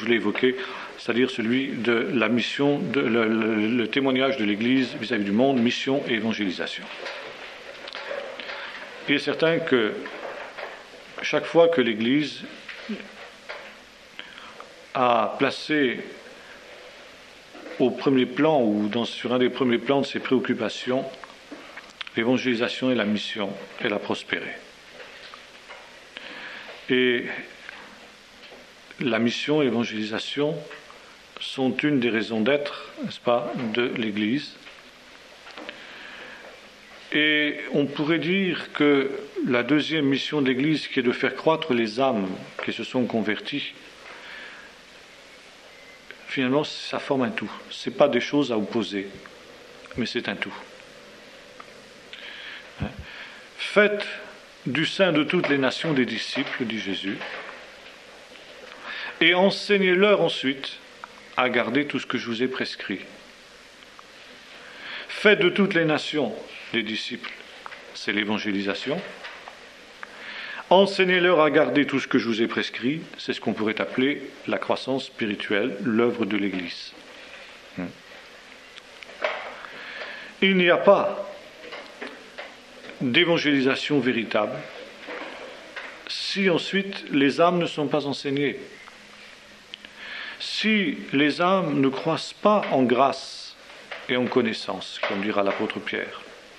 je voulais évoquer, c'est-à-dire celui de la mission, le témoignage de l'Église vis-à-vis du monde, mission et évangélisation. Il est certain que chaque fois que l'Église a placé au premier plan ou sur un des premiers plans de ses préoccupations l'évangélisation et la mission, elle a prospéré. Et la mission et l'évangélisation sont une des raisons d'être, n'est-ce pas, de l'Église. Et on pourrait dire que la deuxième mission de l'Église, qui est de faire croître les âmes qui se sont converties, finalement, ça forme un tout. Ce n'est pas des choses à opposer, mais c'est un tout. Faites du sein de toutes les nations des disciples, dit Jésus, et enseignez-leur ensuite à garder tout ce que je vous ai prescrit. Faites de toutes les nations des disciples, c'est l'évangélisation. Enseignez-leur à garder tout ce que je vous ai prescrit, c'est ce qu'on pourrait appeler la croissance spirituelle, l'œuvre de l'Église. Il n'y a pas d'évangélisation véritable si ensuite les âmes ne sont pas enseignées. Si les âmes ne croissent pas en grâce et en connaissance, comme dira l'apôtre Pierre.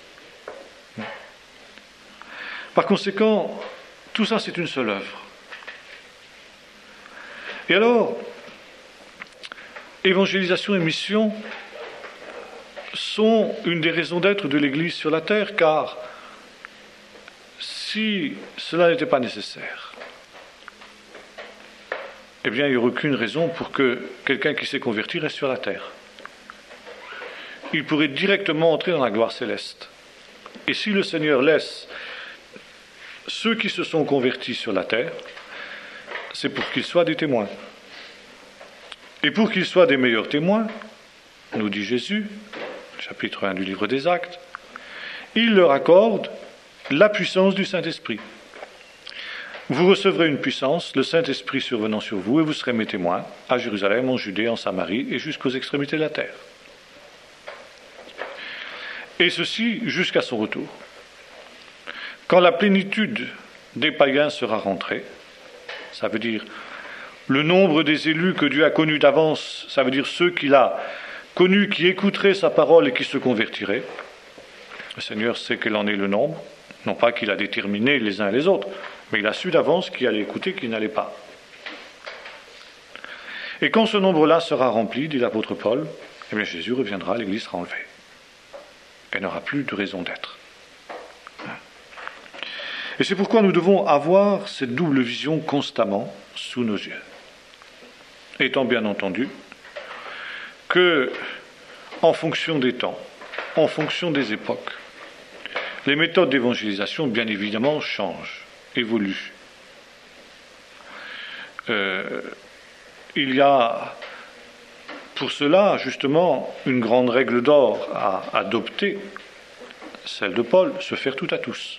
Par conséquent, tout ça c'est une seule œuvre. Et alors, évangélisation et mission sont une des raisons d'être de l'Église sur la terre, car si cela n'était pas nécessaire, eh bien, il n'y aurait aucune raison pour que quelqu'un qui s'est converti reste sur la terre. Il pourrait directement entrer dans la gloire céleste. Et si le Seigneur laisse ceux qui se sont convertis sur la terre, c'est pour qu'ils soient des témoins. Et pour qu'ils soient des meilleurs témoins, nous dit Jésus, chapitre 1 du livre des Actes, il leur accorde la puissance du Saint-Esprit. Vous recevrez une puissance, le Saint-Esprit survenant sur vous, et vous serez mes témoins à Jérusalem, en Judée, en Samarie et jusqu'aux extrémités de la terre. Et ceci jusqu'à son retour. Quand la plénitude des païens sera rentrée, ça veut dire le nombre des élus que Dieu a connus d'avance, ça veut dire ceux qu'il a connus, qui écouteraient sa parole et qui se convertiraient. Le Seigneur sait quel en est le nombre, non pas qu'il a déterminé les uns et les autres, mais il a su d'avance qui allait écouter, qui n'allait pas. Et quand ce nombre-là sera rempli, dit l'apôtre Paul, eh bien Jésus reviendra, l'Église sera enlevée. Elle n'aura plus de raison d'être. Et c'est pourquoi nous devons avoir cette double vision constamment sous nos yeux. Étant bien entendu que, en fonction des temps, en fonction des époques, les méthodes d'évangélisation, bien évidemment, changent, évoluent. Il y a pour cela, justement, une grande règle d'or à adopter, celle de Paul, se faire tout à tous.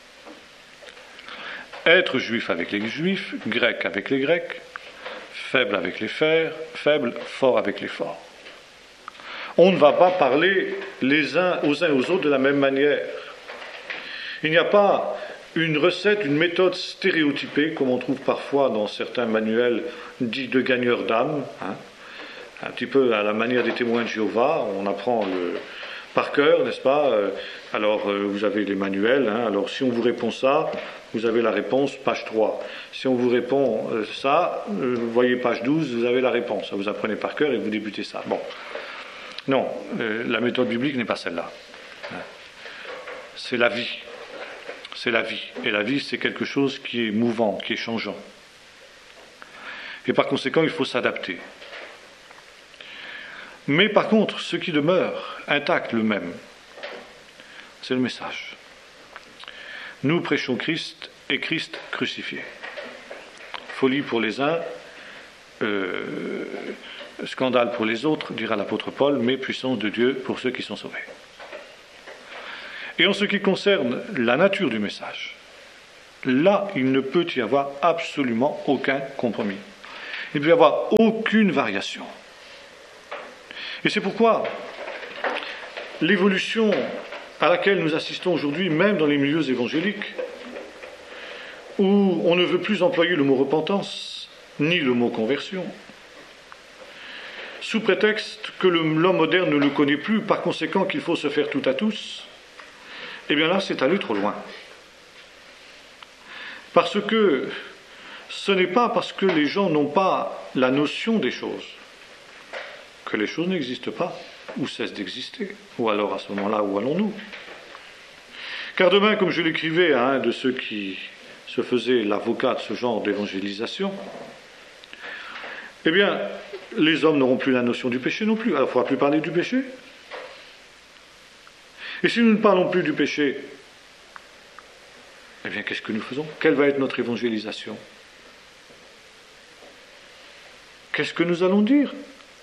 Être juif avec les juifs, grec avec les grecs, faible avec les faibles, fort avec les forts. On ne va pas parler les uns aux autres de la même manière. Il n'y a pas une recette, une méthode stéréotypée, comme on trouve parfois dans certains manuels dits de gagneurs d'âme, un petit peu à la manière des témoins de Jéhovah, on apprend par cœur, n'est-ce pas ? Alors, vous avez les manuels, alors si on vous répond ça, vous avez la réponse, page 3. Si on vous répond ça, vous voyez page 12, vous avez la réponse. Vous apprenez par cœur et vous débutez ça. Bon. Non, la méthode biblique n'est pas celle-là. C'est la vie. C'est la vie. Et la vie, c'est quelque chose qui est mouvant, qui est changeant. Et par conséquent, il faut s'adapter. Mais par contre, ce qui demeure intact, le même, c'est le message. Nous prêchons Christ et Christ crucifié. Folie pour les uns, scandale pour les autres, dira l'apôtre Paul, mais puissance de Dieu pour ceux qui sont sauvés. Et en ce qui concerne la nature du message, là, il ne peut y avoir absolument aucun compromis. Il ne peut y avoir aucune variation. Et c'est pourquoi l'évolution à laquelle nous assistons aujourd'hui, même dans les milieux évangéliques, où on ne veut plus employer le mot repentance, ni le mot conversion, sous prétexte que l'homme moderne ne le connaît plus, par conséquent qu'il faut se faire tout à tous, eh bien là, c'est aller trop loin. Parce que ce n'est pas parce que les gens n'ont pas la notion des choses que les choses n'existent pas, ou cessent d'exister, ou alors à ce moment-là, où allons-nous? Car demain, comme je l'écrivais à un de ceux qui se faisait l'avocat de ce genre d'évangélisation, eh bien, les hommes n'auront plus la notion du péché non plus. Alors, il ne faudra plus parler du péché. Et si nous ne parlons plus du péché, eh bien, qu'est-ce que nous faisons? Quelle va être notre évangélisation? Qu'est-ce que nous allons dire?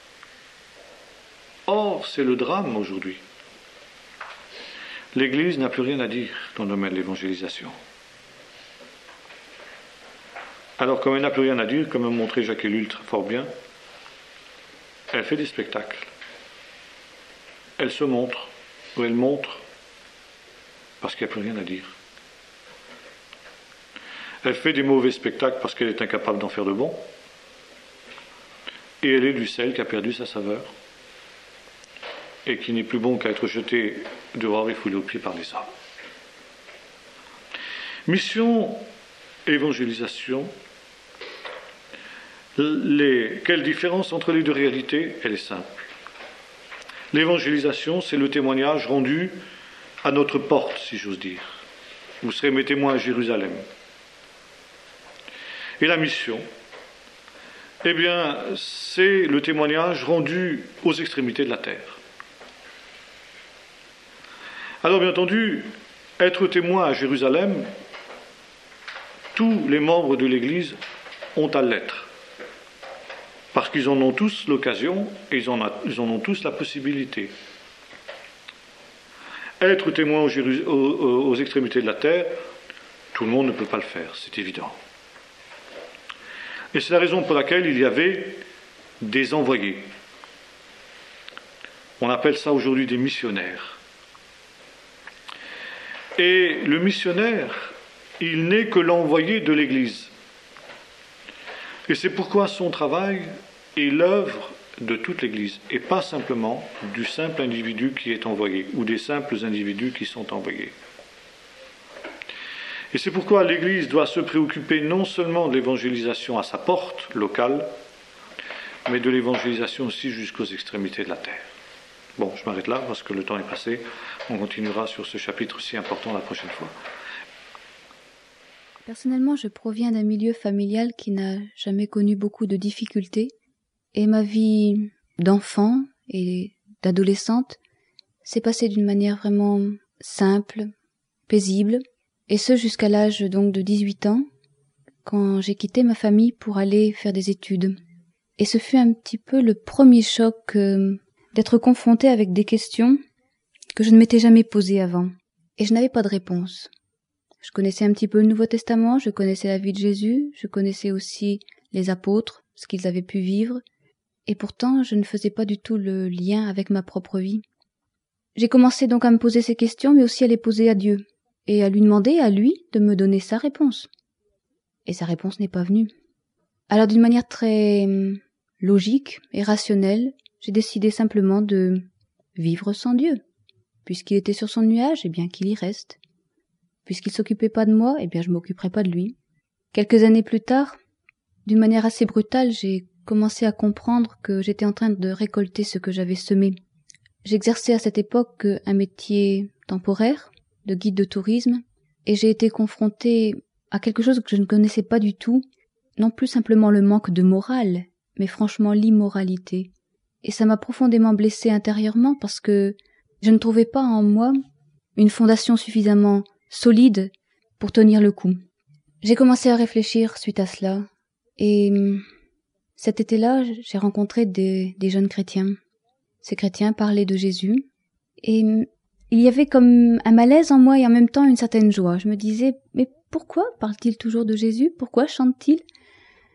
Or, c'est le drame aujourd'hui. L'Église n'a plus rien à dire dans le domaine de l'évangélisation. Alors, comme elle n'a plus rien à dire, comme a montré Jacques Ellul fort bien, elle fait des spectacles. Elle se montre, ou elle montre, parce qu'il n'y a plus rien à dire. Elle fait des mauvais spectacles parce qu'elle est incapable d'en faire de bons. Et elle est du sel qui a perdu sa saveur, et qui n'est plus bon qu'à être jeté dehors et foulé aux pieds par les hommes. Mission, évangélisation. Quelle différence entre les deux réalités? Elle est simple. L'évangélisation, c'est le témoignage rendu à notre porte, si j'ose dire. Vous serez mes témoins à Jérusalem. Et la mission, eh bien, c'est le témoignage rendu aux extrémités de la terre. Alors, bien entendu, être témoin à Jérusalem, tous les membres de l'Église ont à l'être. Parce qu'ils en ont tous l'occasion et ils en ont tous la possibilité. Être témoin aux extrémités de la terre, tout le monde ne peut pas le faire, c'est évident. Et c'est la raison pour laquelle il y avait des envoyés. On appelle ça aujourd'hui des missionnaires. Et le missionnaire, il n'est que l'envoyé de l'Église. Et c'est pourquoi son travail est l'œuvre de toute l'Église, et pas simplement du simple individu qui est envoyé, ou des simples individus qui sont envoyés. Et c'est pourquoi l'Église doit se préoccuper non seulement de l'évangélisation à sa porte locale, mais de l'évangélisation aussi jusqu'aux extrémités de la terre. Bon, je m'arrête là parce que le temps est passé. On continuera sur ce chapitre si important la prochaine fois. Personnellement, je proviens d'un milieu familial qui n'a jamais connu beaucoup de difficultés. Et ma vie d'enfant et d'adolescente s'est passée d'une manière vraiment simple, paisible. Et ce jusqu'à l'âge donc de 18 ans, quand j'ai quitté ma famille pour aller faire des études. Et ce fut un petit peu le premier choc d'être confrontée avec des questions que je ne m'étais jamais posées avant. Et je n'avais pas de réponse. Je connaissais un petit peu le Nouveau Testament, je connaissais la vie de Jésus, je connaissais aussi les apôtres, ce qu'ils avaient pu vivre, et pourtant je ne faisais pas du tout le lien avec ma propre vie. J'ai commencé donc à me poser ces questions, mais aussi à les poser à Dieu, et à lui demander, à lui, de me donner sa réponse. Et sa réponse n'est pas venue. Alors d'une manière très logique et rationnelle, j'ai décidé simplement de vivre sans Dieu. Puisqu'il était sur son nuage, eh bien qu'il y reste. Puisqu'il s'occupait pas de moi, eh bien je m'occuperai pas de lui. Quelques années plus tard, d'une manière assez brutale, j'ai commencé à comprendre que j'étais en train de récolter ce que j'avais semé. J'exerçais à cette époque un métier temporaire, de guide de tourisme, et j'ai été confrontée à quelque chose que je ne connaissais pas du tout, non plus simplement le manque de morale, mais franchement l'immoralité. Et ça m'a profondément blessée intérieurement parce que je ne trouvais pas en moi une fondation suffisamment solide pour tenir le coup. J'ai commencé à réfléchir suite à cela, et cet été-là, j'ai rencontré des jeunes chrétiens. Ces chrétiens parlaient de Jésus, et il y avait comme un malaise en moi et en même temps une certaine joie. Je me disais, mais pourquoi parle-t-il toujours de Jésus? Pourquoi chante-t-il?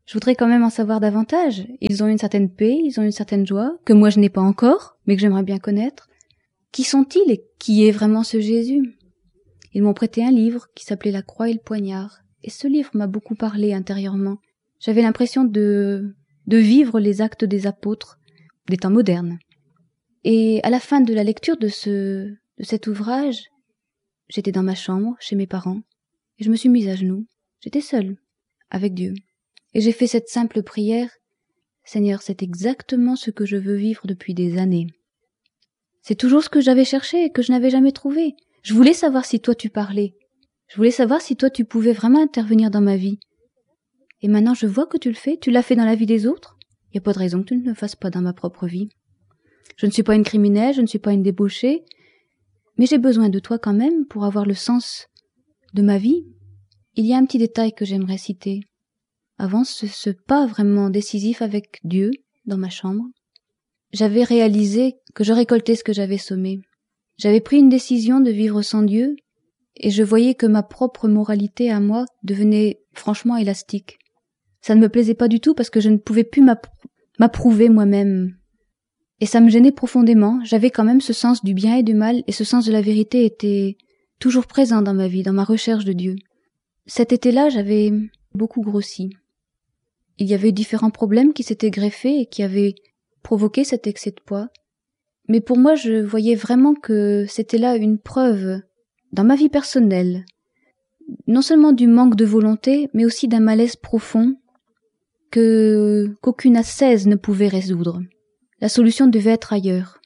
Je voudrais quand même en savoir davantage. Ils ont une certaine paix, ils ont une certaine joie, que moi je n'ai pas encore, mais que j'aimerais bien connaître. Qui sont-ils et qui est vraiment ce Jésus? Ils m'ont prêté un livre qui s'appelait La croix et le poignard, et ce livre m'a beaucoup parlé intérieurement. J'avais l'impression de vivre les actes des apôtres des temps modernes. Et à la fin de la lecture de cet ouvrage, j'étais dans ma chambre, chez mes parents, et je me suis mise à genoux. J'étais seule, avec Dieu. Et j'ai fait cette simple prière: Seigneur, c'est exactement ce que je veux vivre depuis des années. C'est toujours ce que j'avais cherché et que je n'avais jamais trouvé. Je voulais savoir si toi tu parlais. Je voulais savoir si toi tu pouvais vraiment intervenir dans ma vie. Et maintenant je vois que tu le fais, tu l'as fait dans la vie des autres. Il n'y a pas de raison que tu ne le fasses pas dans ma propre vie. Je ne suis pas une criminelle, je ne suis pas une débauchée, mais j'ai besoin de toi quand même pour avoir le sens de ma vie. Il y a un petit détail que j'aimerais citer. Avant ce pas vraiment décisif avec Dieu dans ma chambre, j'avais réalisé que je récoltais ce que j'avais semé. J'avais pris une décision de vivre sans Dieu et je voyais que ma propre moralité à moi devenait franchement élastique. Ça ne me plaisait pas du tout parce que je ne pouvais plus m'approuver moi-même. Et ça me gênait profondément. J'avais quand même ce sens du bien et du mal, et ce sens de la vérité était toujours présent dans ma vie, dans ma recherche de Dieu. Cet été-là, j'avais beaucoup grossi. Il y avait différents problèmes qui s'étaient greffés et qui avaient provoqué cet excès de poids. Mais pour moi, je voyais vraiment que c'était là une preuve, dans ma vie personnelle, non seulement du manque de volonté, mais aussi d'un malaise profond qu'aucune ascèse ne pouvait résoudre. La solution devait être ailleurs.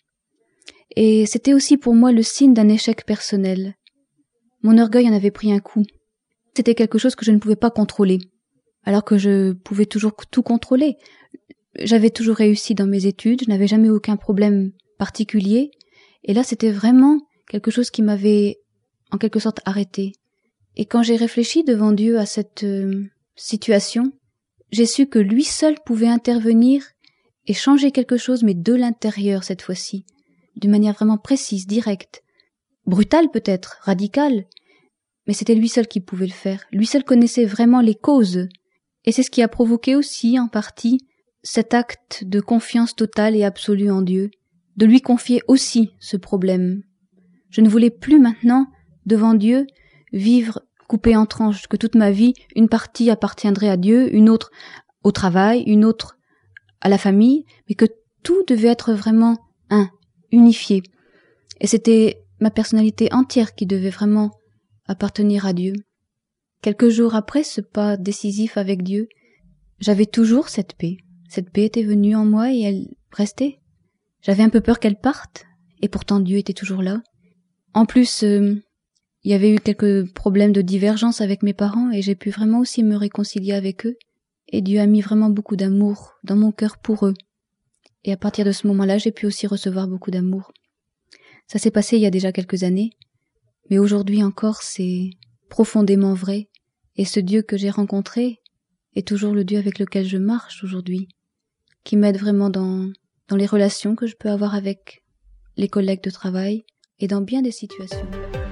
Et c'était aussi pour moi le signe d'un échec personnel. Mon orgueil en avait pris un coup. C'était quelque chose que je ne pouvais pas contrôler, alors que je pouvais toujours tout contrôler. J'avais toujours réussi dans mes études, je n'avais jamais aucun problème particulier, et là c'était vraiment quelque chose qui m'avait en quelque sorte arrêté. Et quand j'ai réfléchi devant Dieu à cette situation, j'ai su que lui seul pouvait intervenir et changer quelque chose, mais de l'intérieur cette fois-ci, d'une manière vraiment précise, directe, brutale peut-être, radicale, mais c'était lui seul qui pouvait le faire. Lui seul connaissait vraiment les causes, et c'est ce qui a provoqué aussi, en partie, cet acte de confiance totale et absolue en Dieu, de lui confier aussi ce problème. Je ne voulais plus maintenant, devant Dieu, vivre coupé en tranches, que toute ma vie, une partie appartiendrait à Dieu, une autre au travail, une autre à la famille, mais que tout devait être vraiment unifié. Et c'était ma personnalité entière qui devait vraiment appartenir à Dieu. Quelques jours après ce pas décisif avec Dieu, j'avais toujours cette paix. Cette paix était venue en moi et elle restait. J'avais un peu peur qu'elle parte, et pourtant Dieu était toujours là. En plus, il y avait eu quelques problèmes de divergence avec mes parents et j'ai pu vraiment aussi me réconcilier avec eux. Et Dieu a mis vraiment beaucoup d'amour dans mon cœur pour eux. Et à partir de ce moment-là, j'ai pu aussi recevoir beaucoup d'amour. Ça s'est passé il y a déjà quelques années, mais aujourd'hui encore, c'est profondément vrai. Et ce Dieu que j'ai rencontré est toujours le Dieu avec lequel je marche aujourd'hui, qui m'aide vraiment dans les relations que je peux avoir avec les collègues de travail et dans bien des situations.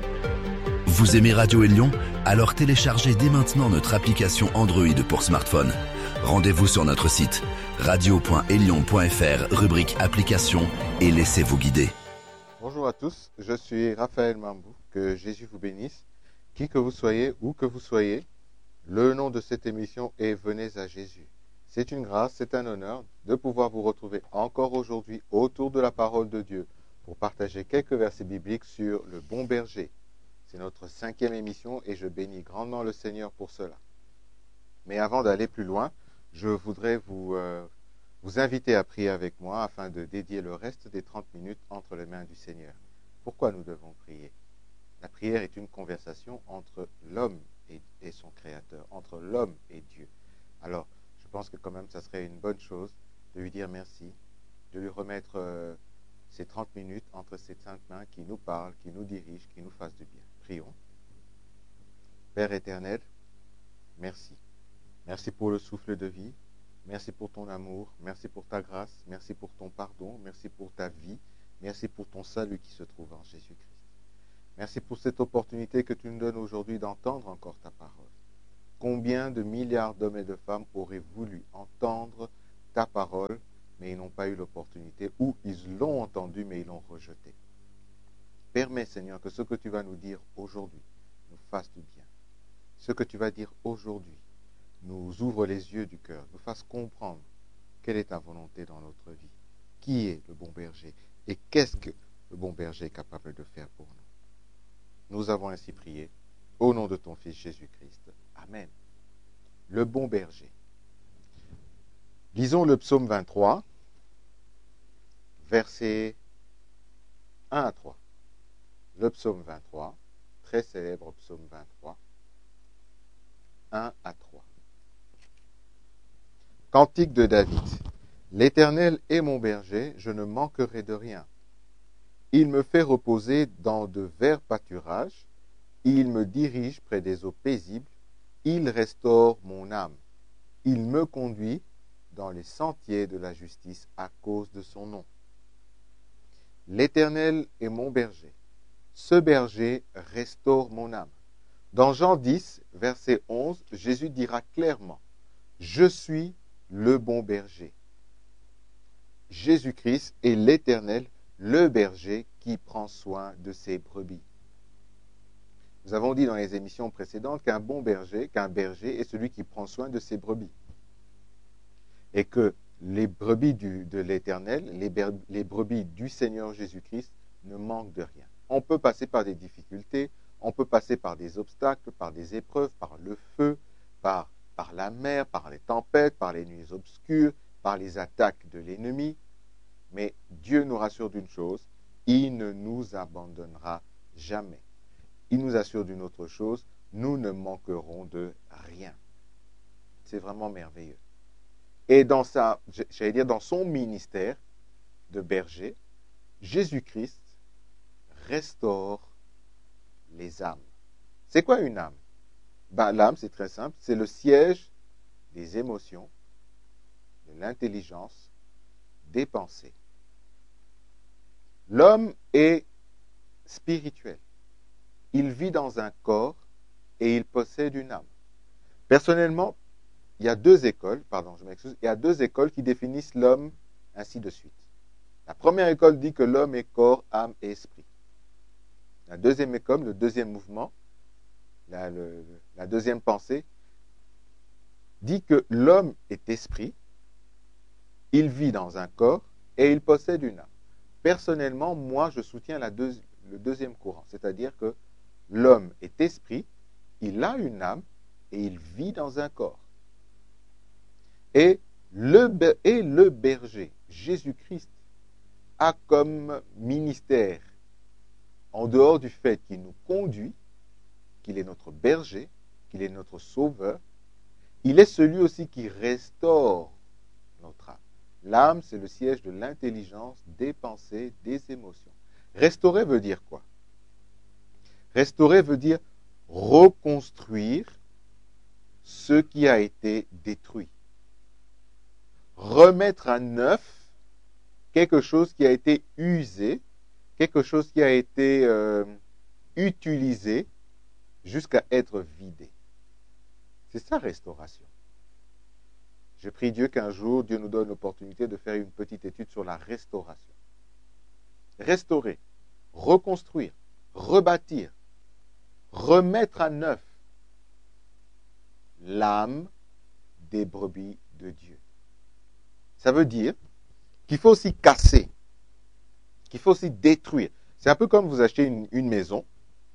Vous aimez Radio Élion? Alors téléchargez dès maintenant notre application Android pour smartphone. Rendez-vous sur notre site radio.elion.fr, rubrique application, et laissez-vous guider. Bonjour à tous, je suis Raphaël Mambou, que Jésus vous bénisse. Qui que vous soyez, où que vous soyez, le nom de cette émission est Venez à Jésus. C'est une grâce, c'est un honneur de pouvoir vous retrouver encore aujourd'hui autour de la parole de Dieu pour partager quelques versets bibliques sur le bon berger. C'est notre 5e émission et je bénis grandement le Seigneur pour cela. Mais avant d'aller plus loin, je voudrais vous inviter à prier avec moi afin de dédier le reste des 30 minutes entre les mains du Seigneur. Pourquoi nous devons prier? La prière est une conversation entre l'homme et son Créateur, entre l'homme et Dieu. Alors, je pense que quand même, ça serait une bonne chose de lui dire merci, de lui remettre ces 30 minutes entre ses saintes mains qui nous parlent, qui nous dirigent, qui nous fassent du bien. Prions. Père éternel, merci. Merci pour le souffle de vie. Merci pour ton amour. Merci pour ta grâce. Merci pour ton pardon. Merci pour ta vie. Merci pour ton salut qui se trouve en Jésus-Christ. Merci pour cette opportunité que tu nous donnes aujourd'hui d'entendre encore ta parole. Combien de milliards d'hommes et de femmes auraient voulu entendre ta parole, mais ils n'ont pas eu l'opportunité, ou ils l'ont entendu, mais ils l'ont rejeté. Permets, Seigneur, que ce que tu vas nous dire aujourd'hui nous fasse du bien. Ce que tu vas dire aujourd'hui nous ouvre les yeux du cœur, nous fasse comprendre quelle est ta volonté dans notre vie. Qui est le bon berger et qu'est-ce que le bon berger est capable de faire pour nous. Nous avons ainsi prié au nom de ton Fils Jésus-Christ. Amen. Le bon berger. Lisons le psaume 23, versets 1 à 3. Le psaume 23, très célèbre psaume 23, 1 à 3. Cantique de David. L'Éternel est mon berger, je ne manquerai de rien. Il me fait reposer dans de verts pâturages, il me dirige près des eaux paisibles, il restaure mon âme. Il me conduit dans les sentiers de la justice à cause de son nom. L'Éternel est mon berger. Ce berger restaure mon âme. Dans Jean 10, verset 11, Jésus dira clairement, « Je suis le bon berger. » Jésus-Christ est l'Éternel, le berger qui prend soin de ses brebis. Nous avons dit dans les émissions précédentes qu'un berger est celui qui prend soin de ses brebis. Et que les brebis de l'Éternel, les brebis du Seigneur Jésus-Christ ne manquent de rien. On peut passer par des difficultés, on peut passer par des obstacles, par des épreuves, par le feu, par la mer, par les tempêtes, par les nuits obscures, par les attaques de l'ennemi. Mais Dieu nous rassure d'une chose, il ne nous abandonnera jamais. Il nous assure d'une autre chose, nous ne manquerons de rien. C'est vraiment merveilleux. Et dans son ministère de berger, Jésus-Christ restaure les âmes. C'est quoi une âme? L'âme, c'est très simple, c'est le siège des émotions, de l'intelligence, des pensées. L'homme est spirituel. Il vit dans un corps et il possède une âme. Personnellement, il y a deux écoles qui définissent l'homme ainsi de suite. La première école dit que l'homme est corps, âme et esprit. La deuxième école, le deuxième mouvement, la deuxième pensée, dit que l'homme est esprit, il vit dans un corps et il possède une âme. Personnellement, moi, je soutiens le deuxième courant, c'est-à-dire que l'homme est esprit, il a une âme et il vit dans un corps. Et le berger, Jésus-Christ, a comme ministère, en dehors du fait qu'il nous conduit, qu'il est notre berger, qu'il est notre sauveur, il est celui aussi qui restaure notre âme. L'âme, c'est le siège de l'intelligence, des pensées, des émotions. Restaurer veut dire quoi? Restaurer veut dire reconstruire ce qui a été détruit. Remettre à neuf quelque chose qui a été usé, quelque chose qui a été utilisé jusqu'à être vidé. C'est ça, restauration. Je prie Dieu qu'un jour, Dieu nous donne l'opportunité de faire une petite étude sur la restauration. Restaurer, reconstruire, rebâtir, remettre à neuf l'âme des brebis de Dieu. Ça veut dire qu'il faut aussi casser, qu'il faut aussi détruire. C'est un peu comme vous achetez une maison.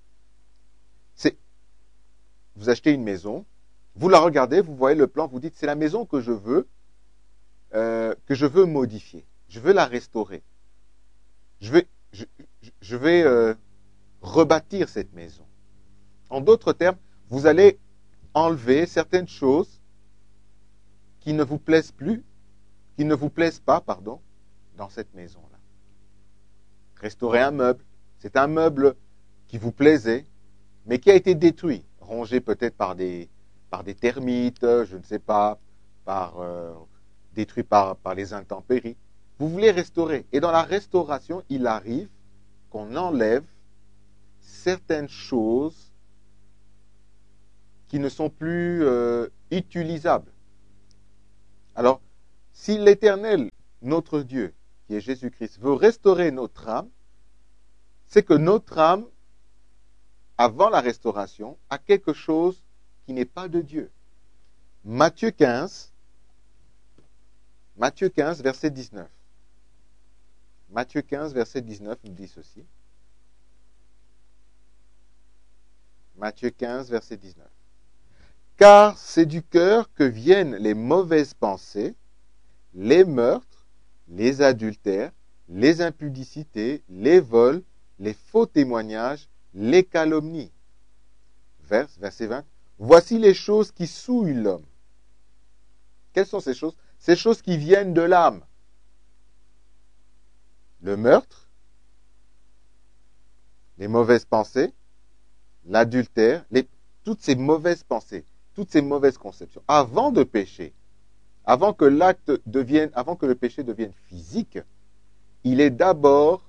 Vous achetez une maison, vous la regardez, vous voyez le plan, vous dites, c'est la maison que je veux modifier. Je veux la restaurer. Je vais rebâtir cette maison. En d'autres termes, vous allez enlever certaines choses qui ne vous plaisent pas, dans cette maison-là. Restaurer un meuble, c'est un meuble qui vous plaisait, mais qui a été détruit, rongé peut-être par des termites, je ne sais pas, détruit par les intempéries. Vous voulez restaurer. Et dans la restauration, il arrive qu'on enlève certaines choses qui ne sont plus utilisables. Alors, si l'Éternel, notre Dieu, qui est Jésus-Christ, veut restaurer notre âme, c'est que notre âme, avant la restauration, a quelque chose qui n'est pas de Dieu. Matthieu 15, verset 19. Matthieu 15, verset 19 nous dit ceci. Matthieu 15, verset 19. Car c'est du cœur que viennent les mauvaises pensées, les meurtres, les adultères, les impudicités, les vols, les faux témoignages, les calomnies. Verset 20. Voici les choses qui souillent l'homme. Quelles sont ces choses? Ces choses qui viennent de l'âme. Le meurtre, les mauvaises pensées, l'adultère, toutes ces mauvaises pensées, toutes ces mauvaises conceptions. Avant de pécher, avant que le péché devienne physique, il est d'abord,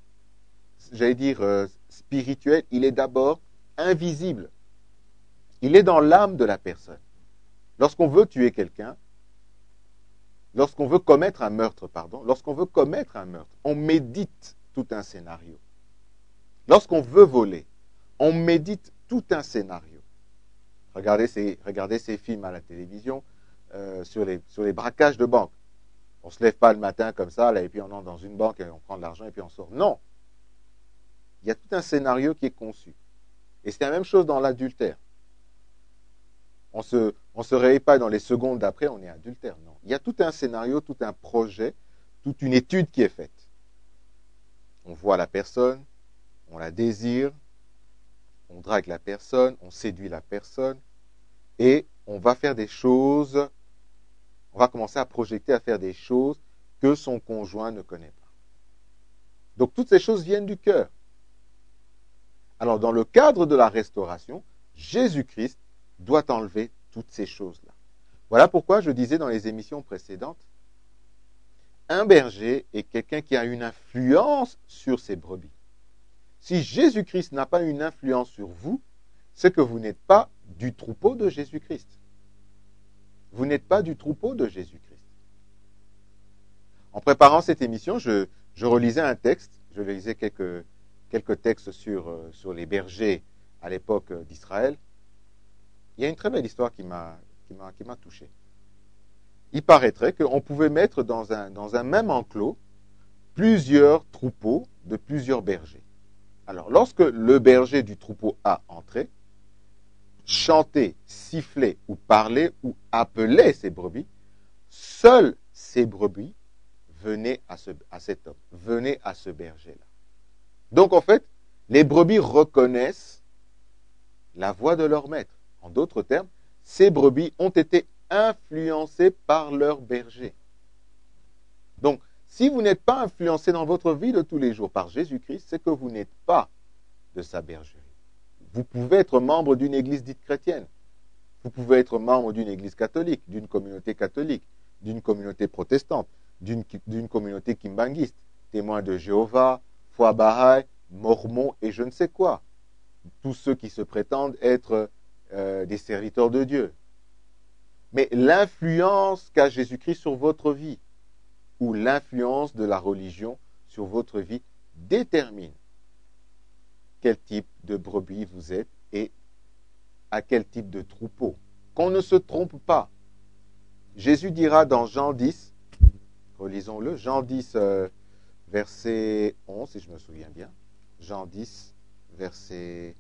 spirituel, il est d'abord invisible. Il est dans l'âme de la personne. Lorsqu'on veut tuer quelqu'un, lorsqu'on veut commettre un meurtre, on médite tout un scénario. Lorsqu'on veut voler, on médite tout un scénario. Regardez ces films à la télévision sur les braquages de banque. On ne se lève pas le matin comme ça, là, et puis on entre dans une banque et on prend de l'argent et puis on sort. Non. Il y a tout un scénario qui est conçu. Et c'est la même chose dans l'adultère. On se réveille pas dans les secondes d'après, on est adultère. Non. Il y a tout un scénario, tout un projet, toute une étude qui est faite. On voit la personne, on la désire, on drague la personne, on séduit la personne, et on va faire des choses, on va commencer à projeter, à faire des choses que son conjoint ne connaît pas. Donc toutes ces choses viennent du cœur. Alors dans le cadre de la restauration, Jésus-Christ doit enlever toutes ces choses-là. Voilà pourquoi je disais dans les émissions précédentes, un berger est quelqu'un qui a une influence sur ses brebis. Si Jésus-Christ n'a pas une influence sur vous, c'est que vous n'êtes pas du troupeau de Jésus-Christ. Vous n'êtes pas du troupeau de Jésus-Christ. En préparant cette émission, je relisais un texte, je lisais quelques textes sur les bergers à l'époque d'Israël. Il y a une très belle histoire qui m'a touché. Il paraîtrait qu'on pouvait mettre dans un même enclos plusieurs troupeaux de plusieurs bergers. Alors, lorsque le berger du troupeau A entrait, chantait, sifflait ou parlait ou appelait ses brebis, seules ces brebis venaient à cet homme, venaient à ce berger-là. Donc, en fait, les brebis reconnaissent la voix de leur maître. En d'autres termes, ces brebis ont été influencées par leur berger. Donc, si vous n'êtes pas influencé dans votre vie de tous les jours par Jésus-Christ, c'est que vous n'êtes pas de sa bergerie. Vous pouvez être membre d'une église dite chrétienne. Vous pouvez être membre d'une église catholique, d'une communauté catholique, d'une communauté protestante, d'une communauté kimbanguiste, témoins de Jéhovah, foi Baha'i, mormons et je ne sais quoi. Tous ceux qui se prétendent être des serviteurs de Dieu. Mais l'influence qu'a Jésus-Christ sur votre vie, ou l'influence de la religion sur votre vie, détermine quel type de brebis vous êtes et à quel type de troupeau. Qu'on ne se trompe pas. Jésus dira dans Jean 10, relisons-le, Jean 10, verset 11, si je me souviens bien. Jean 10, verset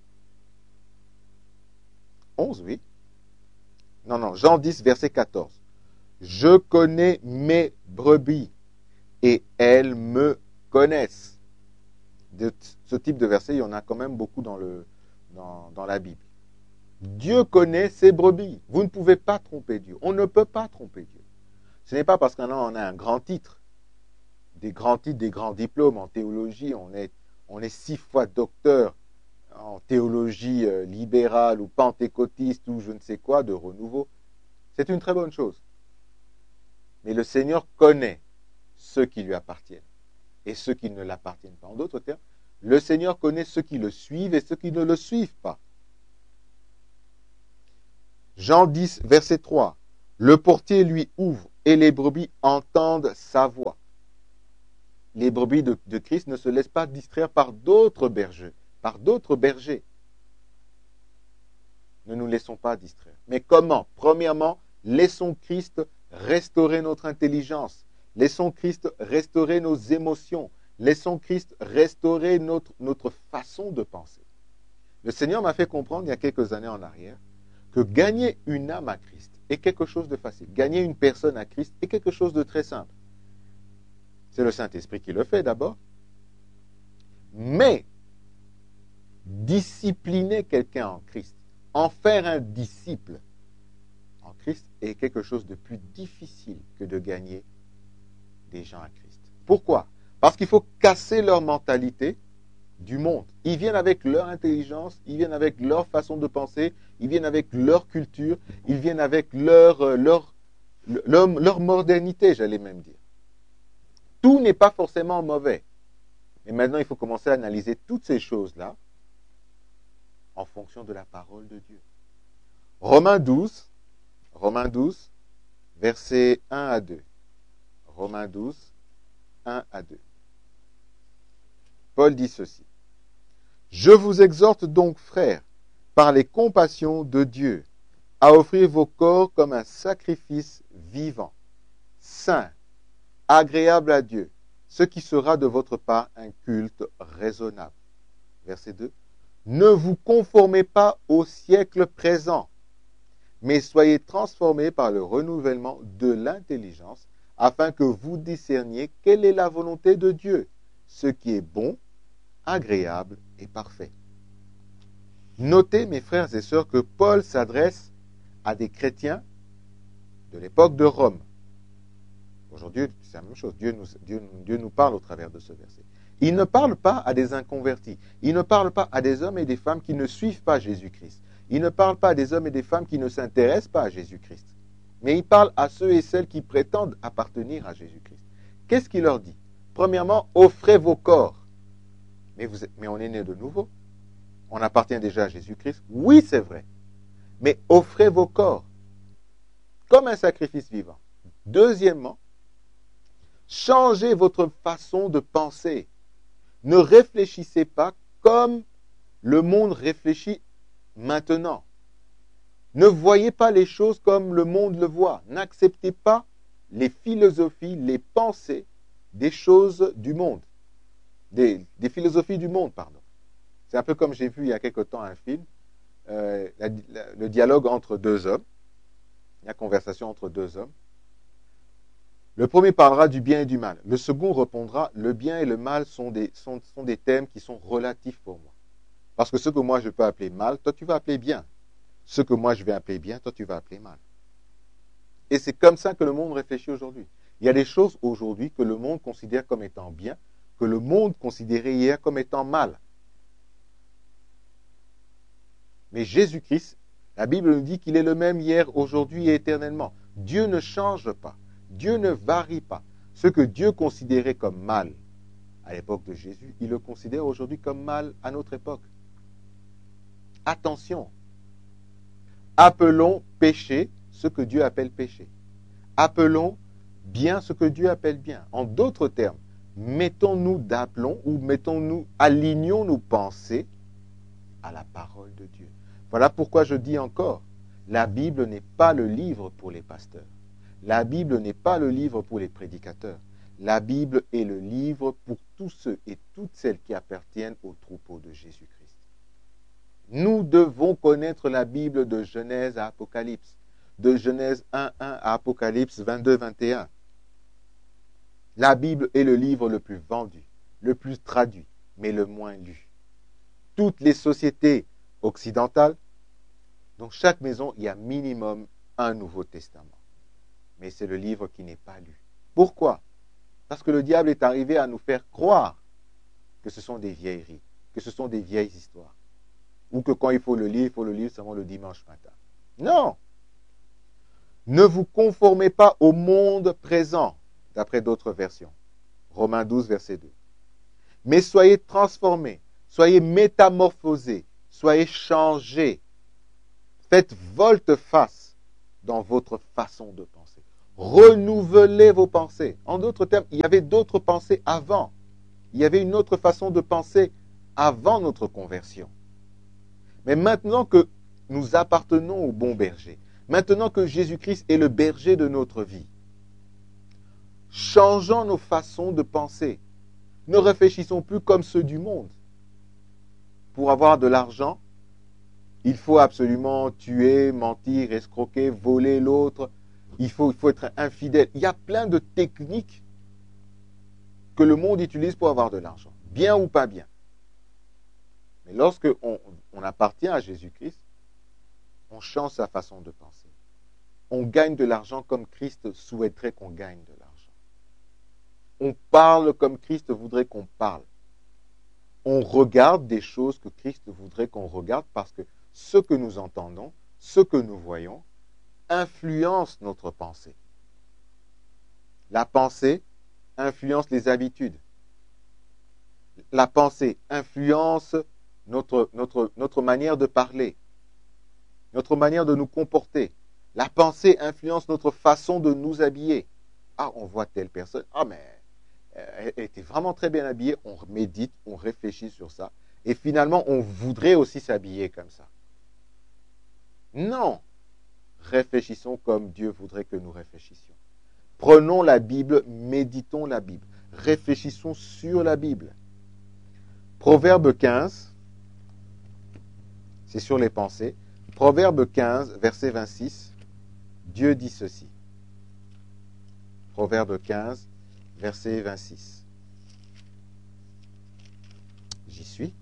11, oui. Non, Jean 10, verset 14. Je connais mes brebis et elles me connaissent. De ce type de verset, il y en a quand même beaucoup dans la Bible. Dieu connaît ses brebis. Vous ne pouvez pas tromper Dieu. On ne peut pas tromper Dieu. Ce n'est pas parce qu'on a un grand titre, des grands diplômes en théologie, on est 6 fois docteur en théologie libérale ou pentecôtiste ou je ne sais quoi, de renouveau. C'est une très bonne chose. Mais le Seigneur connaît ceux qui lui appartiennent et ceux qui ne l'appartiennent pas. En d'autres termes, le Seigneur connaît ceux qui le suivent et ceux qui ne le suivent pas. Jean 10, verset 3. Le portier lui ouvre et les brebis entendent sa voix. Les brebis de Christ ne se laissent pas distraire par d'autres bergers, Ne nous laissons pas distraire. Mais comment? Premièrement, laissons Christ restaurer notre intelligence. Laissons Christ restaurer nos émotions. Laissons Christ restaurer notre façon de penser. Le Seigneur m'a fait comprendre il y a quelques années en arrière que gagner une âme à Christ est quelque chose de facile. Gagner une personne à Christ est quelque chose de très simple. C'est le Saint-Esprit qui le fait d'abord. Mais discipliner quelqu'un en Christ, en faire un disciple en Christ est quelque chose de plus difficile que de gagner des gens à Christ. Pourquoi? Parce qu'il faut casser leur mentalité du monde. Ils viennent avec leur intelligence, ils viennent avec leur façon de penser, ils viennent avec leur culture, ils viennent avec leur modernité, j'allais même dire. Tout n'est pas forcément mauvais. Mais maintenant, il faut commencer à analyser toutes ces choses-là en fonction de la parole de Dieu. Romains 12, versets 1 à 2. Romains 12, 1 à 2. Paul dit ceci. Je vous exhorte donc, frères, par les compassions de Dieu, à offrir vos corps comme un sacrifice vivant, saint, agréable à Dieu, ce qui sera de votre part un culte raisonnable. Verset 2. Ne vous conformez pas au siècle présent, mais soyez transformés par le renouvellement de l'intelligence, afin que vous discerniez quelle est la volonté de Dieu, ce qui est bon, agréable et parfait. Notez, mes frères et sœurs, que Paul s'adresse à des chrétiens de l'époque de Rome. Aujourd'hui, c'est la même chose. Dieu nous parle au travers de ce verset. Il ne parle pas à des inconvertis. Il ne parle pas à des hommes et des femmes qui ne suivent pas Jésus-Christ. Il ne parle pas à des hommes et des femmes qui ne s'intéressent pas à Jésus-Christ. Mais il parle à ceux et celles qui prétendent appartenir à Jésus-Christ. Qu'est-ce qu'il leur dit? Premièrement, offrez vos corps. Mais on est né de nouveau. On appartient déjà à Jésus-Christ. Oui, c'est vrai. Mais offrez vos corps comme un sacrifice vivant. Deuxièmement, changez votre façon de penser. Ne réfléchissez pas comme le monde réfléchit maintenant. Ne voyez pas les choses comme le monde le voit. N'acceptez pas les philosophies, les pensées des choses du monde. Des philosophies du monde, pardon. C'est un peu comme j'ai vu il y a quelque temps un film, le dialogue entre deux hommes, la conversation entre deux hommes. Le premier parlera du bien et du mal. Le second répondra, le bien et le mal sont des thèmes qui sont relatifs pour moi. Parce que ce que moi je peux appeler mal, toi tu vas appeler bien. Ce que moi je vais appeler bien, toi tu vas appeler mal. Et c'est comme ça que le monde réfléchit aujourd'hui. Il y a des choses aujourd'hui que le monde considère comme étant bien, que le monde considérait hier comme étant mal. Mais Jésus-Christ, la Bible nous dit qu'il est le même hier, aujourd'hui et éternellement. Dieu ne change pas. Dieu ne varie pas. Ce que Dieu considérait comme mal à l'époque de Jésus, il le considère aujourd'hui comme mal à notre époque. Attention. Appelons péché ce que Dieu appelle péché. Appelons bien ce que Dieu appelle bien. En d'autres termes, alignons nos pensées à la parole de Dieu. Voilà pourquoi je dis encore, la Bible n'est pas le livre pour les pasteurs. La Bible n'est pas le livre pour les prédicateurs. La Bible est le livre pour tous ceux et toutes celles qui appartiennent au troupeau de Jésus-Christ. Nous devons connaître la Bible de Genèse à Apocalypse, de Genèse 1.1 à Apocalypse 22.21. La Bible est le livre le plus vendu, le plus traduit, mais le moins lu. Toutes les sociétés occidentales, dans chaque maison, il y a minimum un Nouveau Testament. Mais c'est le livre qui n'est pas lu. Pourquoi? Parce que le diable est arrivé à nous faire croire que ce sont des vieilleries, que ce sont des vieilles histoires. Ou que quand il faut le lire seulement le dimanche matin. Non! Ne vous conformez pas au monde présent, d'après d'autres versions. Romains 12, verset 2. Mais soyez transformés, soyez métamorphosés, soyez changés. Faites volte-face dans votre façon de penser. Renouvelez vos pensées. En d'autres termes, il y avait d'autres pensées avant. Il y avait une autre façon de penser avant notre conversion. Mais maintenant que nous appartenons au bon berger, maintenant que Jésus-Christ est le berger de notre vie, changeons nos façons de penser. Ne réfléchissons plus comme ceux du monde. Pour avoir de l'argent, il faut absolument tuer, mentir, escroquer, voler l'autre. Il faut être infidèle. Il y a plein de techniques que le monde utilise pour avoir de l'argent, bien ou pas bien. Mais lorsque on appartient à Jésus-Christ, on change sa façon de penser. On gagne de l'argent comme Christ souhaiterait qu'on gagne de l'argent. On parle comme Christ voudrait qu'on parle. On regarde des choses que Christ voudrait qu'on regarde parce que ce que nous entendons, ce que nous voyons, influence notre pensée. La pensée influence les habitudes. La pensée influence notre manière de parler, notre manière de nous comporter. La pensée influence notre façon de nous habiller. Ah, on voit telle personne. Ah, mais elle était vraiment très bien habillée. On médite, on réfléchit sur ça. Et finalement, on voudrait aussi s'habiller comme ça. Non. Réfléchissons comme Dieu voudrait que nous réfléchissions. Prenons la Bible, méditons la Bible. Réfléchissons sur la Bible. Proverbe 15, c'est sur les pensées. Proverbe 15, verset 26, Dieu dit ceci. Proverbe 15, verset 26. J'y suis.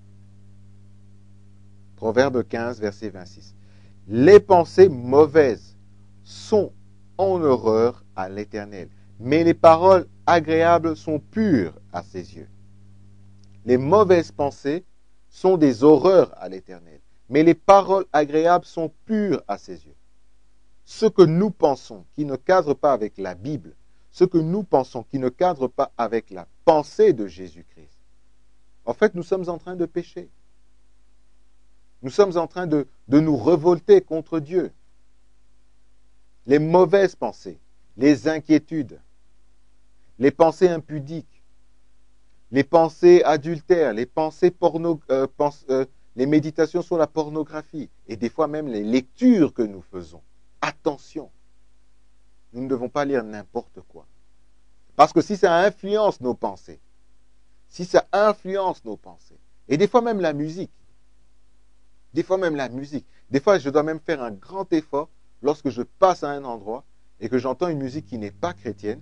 Proverbe 15, verset 26. Les pensées mauvaises sont en horreur à l'Éternel, mais les paroles agréables sont pures à ses yeux. Les mauvaises pensées sont des horreurs à l'Éternel, mais les paroles agréables sont pures à ses yeux. Ce que nous pensons qui ne cadre pas avec la Bible, ce que nous pensons qui ne cadre pas avec la pensée de Jésus-Christ, en fait, nous sommes en train de pécher. Nous sommes en train de nous révolter contre Dieu. Les mauvaises pensées, les inquiétudes, les pensées impudiques, les pensées adultères, les pensées les méditations sur la pornographie et des fois même les lectures que nous faisons. Attention, nous ne devons pas lire n'importe quoi. Parce que si ça influence nos pensées, et des fois même la musique, des fois, je dois même faire un grand effort lorsque je passe à un endroit et que j'entends une musique qui n'est pas chrétienne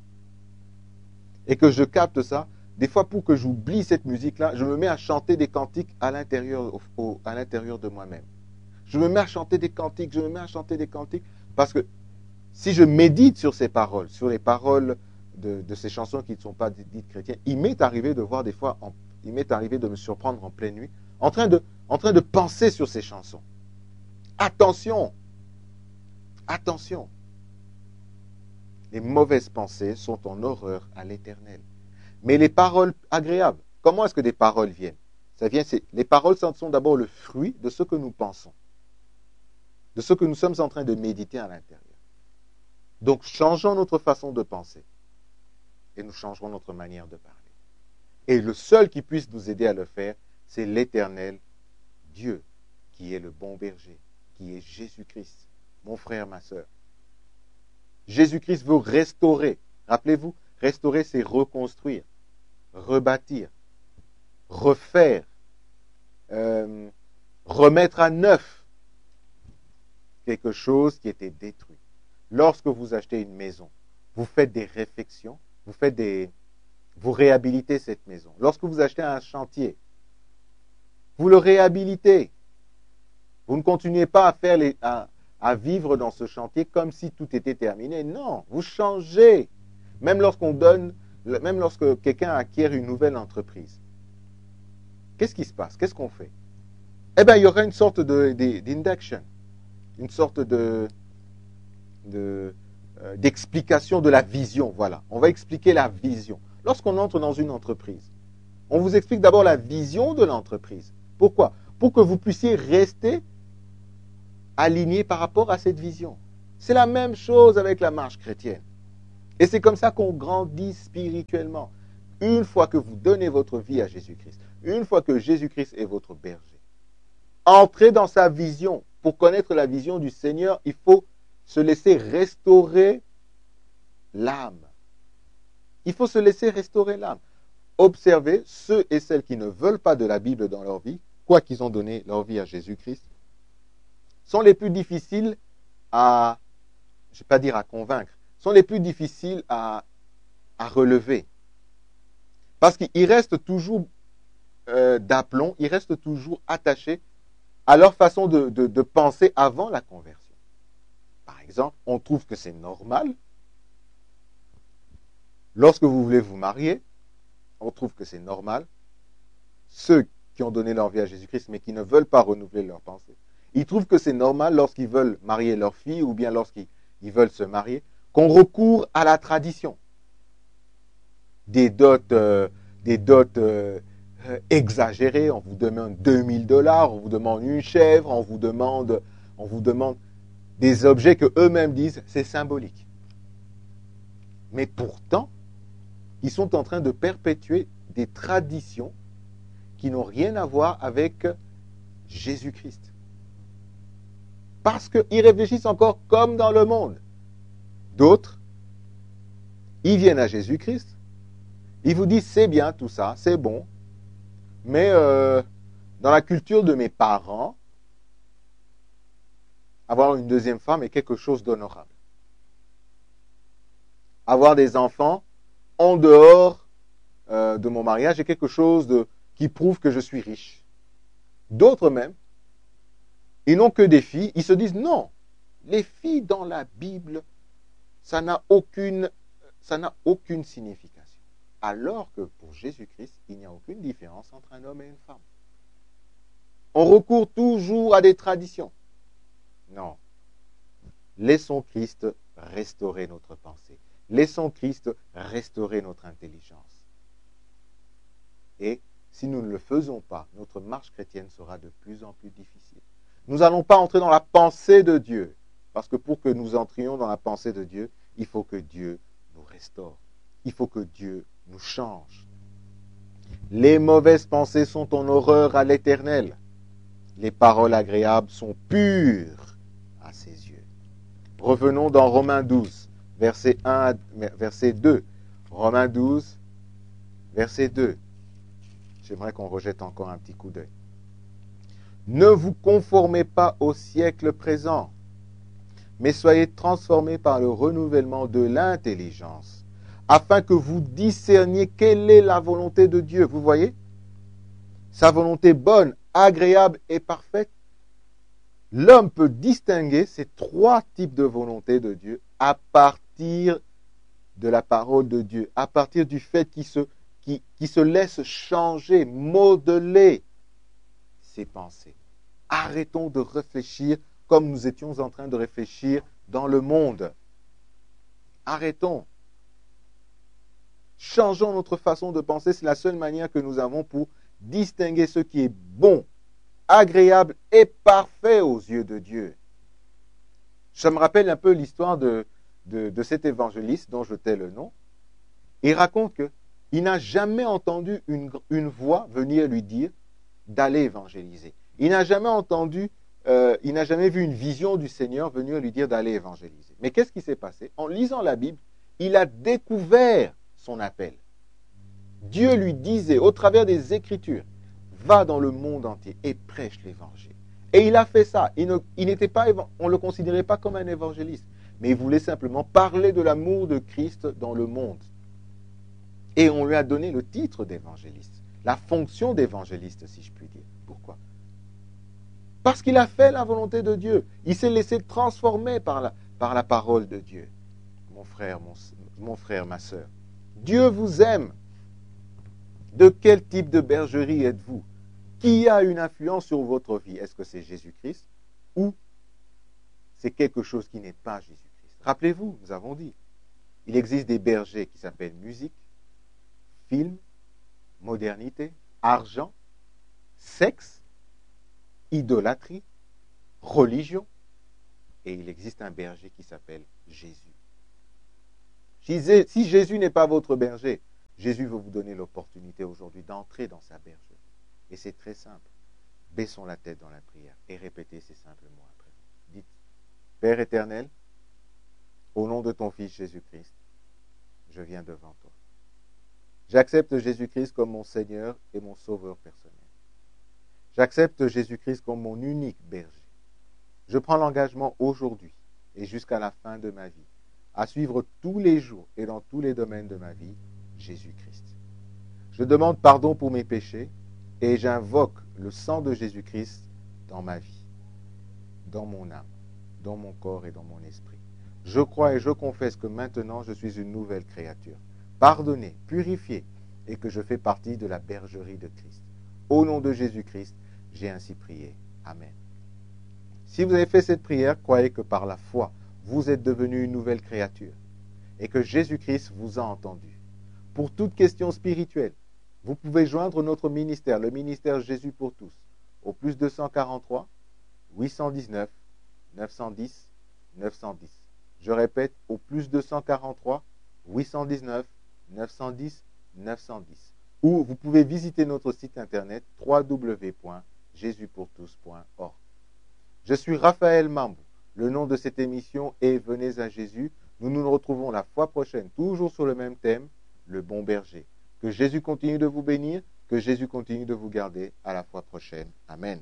et que je capte ça. Des fois, pour que j'oublie cette musique-là, je me mets à chanter des cantiques à l'intérieur de moi-même. Je me mets à chanter des cantiques, parce que si je médite sur ces paroles, sur les paroles de ces chansons qui ne sont pas dites chrétiennes, il m'est arrivé de voir des fois, il m'est arrivé de me surprendre en pleine nuit, en train de penser sur ces chansons. Attention! Attention! Les mauvaises pensées sont en horreur à l'Éternel. Mais les paroles agréables, comment est-ce que des paroles viennent? Les paroles sont d'abord le fruit de ce que nous pensons, de ce que nous sommes en train de méditer à l'intérieur. Donc, changeons notre façon de penser et nous changerons notre manière de parler. Et le seul qui puisse nous aider à le faire, c'est l'Éternel Dieu, qui est le bon berger, qui est Jésus-Christ, mon frère, ma sœur. Jésus-Christ veut restaurer. Rappelez-vous, restaurer, c'est reconstruire, rebâtir, refaire, remettre à neuf quelque chose qui était détruit. Lorsque vous achetez une maison, vous faites des réflexions, vous réhabilitez cette maison. Lorsque vous achetez un chantier, vous le réhabilitez. Vous ne continuez pas à vivre dans ce chantier comme si tout était terminé. Non, vous changez. Même lorsque quelqu'un acquiert une nouvelle entreprise, qu'est-ce qui se passe? Qu'est-ce qu'on fait? Eh bien, il y aura une sorte d'induction, une sorte d'explication de la vision. Voilà, on va expliquer la vision. Lorsqu'on entre dans une entreprise, on vous explique d'abord la vision de l'entreprise. Pourquoi? Pour que vous puissiez rester alignés par rapport à cette vision. C'est la même chose avec la marche chrétienne. Et c'est comme ça qu'on grandit spirituellement. Une fois que vous donnez votre vie à Jésus-Christ, une fois que Jésus-Christ est votre berger, entrez dans sa vision. Pour connaître la vision du Seigneur, il faut se laisser restaurer l'âme. Il faut se laisser restaurer l'âme. Observez ceux et celles qui ne veulent pas de la Bible dans leur vie, quoi qu'ils ont donné leur vie à Jésus-Christ, sont les plus difficiles à, je ne vais pas dire à convaincre, sont les plus difficiles à relever. Parce qu'ils restent toujours d'aplomb, ils restent toujours attachés à leur façon de penser avant la conversion. Par exemple, on trouve que c'est normal, lorsque vous voulez vous marier, on trouve que c'est normal, ceux qui ont donné leur vie à Jésus-Christ mais qui ne veulent pas renouveler leur pensée, ils trouvent que c'est normal lorsqu'ils veulent marier leur fille ou bien lorsqu'ils veulent se marier, qu'on recourt à la tradition. Des dots exagérées, on vous demande $2000, on vous demande une chèvre, on vous demande des objets que eux-mêmes disent c'est symbolique. Mais pourtant, ils sont en train de perpétuer des traditions qui n'ont rien à voir avec Jésus-Christ. Parce qu'ils réfléchissent encore comme dans le monde. D'autres, ils viennent à Jésus-Christ, ils vous disent c'est bien tout ça, c'est bon, mais dans la culture de mes parents, avoir une deuxième femme est quelque chose d'honorable. Avoir des enfants en dehors de mon mariage est quelque chose qui prouve que je suis riche. D'autres même, ils n'ont que des filles, ils se disent non, les filles dans la Bible, ça n'a aucune signification. Alors que pour Jésus-Christ, il n'y a aucune différence entre un homme et une femme. On recourt toujours à des traditions. Non. Laissons Christ restaurer notre pensée. Laissons Christ restaurer notre intelligence. Et si nous ne le faisons pas, notre marche chrétienne sera de plus en plus difficile. Nous n'allons pas entrer dans la pensée de Dieu. Parce que pour que nous entrions dans la pensée de Dieu, il faut que Dieu nous restaure. Il faut que Dieu nous change. Les mauvaises pensées sont en horreur à l'Éternel. Les paroles agréables sont pures à ses yeux. Revenons dans Romains 12, verset 2. Romains 12, verset 2. J'aimerais qu'on rejette encore un petit coup d'œil. Ne vous conformez pas au siècle présent, mais soyez transformés par le renouvellement de l'intelligence, afin que vous discerniez quelle est la volonté de Dieu. Vous voyez? Sa volonté bonne, agréable et parfaite. L'homme peut distinguer ces trois types de volonté de Dieu à partir de la parole de Dieu, à partir du fait qu'il se laisse changer, modeler ses pensées. Arrêtons de réfléchir comme nous étions en train de réfléchir dans le monde. Arrêtons. Changeons notre façon de penser. C'est la seule manière que nous avons pour distinguer ce qui est bon, agréable et parfait aux yeux de Dieu. Ça me rappelle un peu l'histoire de cet évangéliste dont je tais le nom. Il raconte qu'il n'a jamais entendu une voix venir lui dire d'aller évangéliser. Il n'a jamais il n'a jamais vu une vision du Seigneur venir lui dire d'aller évangéliser. Mais qu'est-ce qui s'est passé? En lisant la Bible, il a découvert son appel. Dieu lui disait, au travers des Écritures, va dans le monde entier et prêche l'Évangile. Et il a fait ça. On ne le considérait pas comme un évangéliste, mais il voulait simplement parler de l'amour de Christ dans le monde. Et on lui a donné le titre d'évangéliste, la fonction d'évangéliste, si je puis dire. Pourquoi? Parce qu'il a fait la volonté de Dieu. Il s'est laissé transformer par la parole de Dieu. Mon frère, ma sœur, Dieu vous aime. De quel type de bergerie êtes-vous? Qui a une influence sur votre vie? Est-ce que c'est Jésus-Christ ou c'est quelque chose qui n'est pas Jésus-Christ? Rappelez-vous, nous avons dit, il existe des bergers qui s'appellent musique, film, modernité, argent, sexe, idolâtrie, religion. et il existe un berger qui s'appelle Jésus. Si Jésus n'est pas votre berger, Jésus veut vous donner l'opportunité aujourd'hui d'entrer dans sa bergerie. Et c'est très simple. Baissons la tête dans la prière et répétez ces simples mots après. Dites, Père éternel, au nom de ton Fils Jésus-Christ, je viens devant toi. J'accepte Jésus-Christ comme mon Seigneur et mon Sauveur personnel. J'accepte Jésus-Christ comme mon unique berger. Je prends l'engagement aujourd'hui et jusqu'à la fin de ma vie à suivre tous les jours et dans tous les domaines de ma vie Jésus-Christ. Je demande pardon pour mes péchés et j'invoque le sang de Jésus-Christ dans ma vie, dans mon âme, dans mon corps et dans mon esprit. Je crois et je confesse que maintenant je suis une nouvelle créature, pardonnée, purifiée et que je fais partie de la bergerie de Christ. Au nom de Jésus-Christ, j'ai ainsi prié. Amen. Si vous avez fait cette prière, croyez que par la foi, vous êtes devenu une nouvelle créature et que Jésus-Christ vous a entendu. Pour toute question spirituelle, vous pouvez joindre notre ministère, le ministère Jésus pour tous, au plus 243 819 910 910. Je répète, au plus 243 819 910 910. Ou vous pouvez visiter notre site internet www.jesuspourtous.org. Je suis Raphaël Mambou. Le nom de cette émission est Venez à Jésus. Nous nous retrouvons la fois prochaine, toujours sur le même thème, le bon berger. Que Jésus continue de vous bénir, que Jésus continue de vous garder. À la fois prochaine. Amen.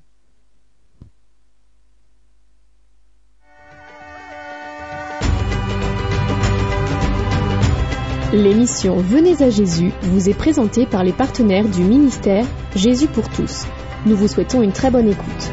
L'émission Venez à Jésus vous est présentée par les partenaires du ministère Jésus pour tous. Nous vous souhaitons une très bonne écoute.